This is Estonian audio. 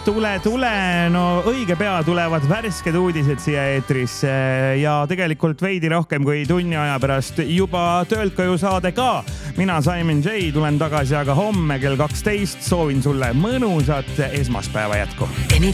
tule, no õige pea tulevad värsked uudised siia eetrisse ja tegelikult veidi rohkem kui tunni aja pärast juba töölt koju saade ka. Mina Simon J tulen tagasi aga homme kell 12. Soovin sulle mõnusat esmaspäeva jätku.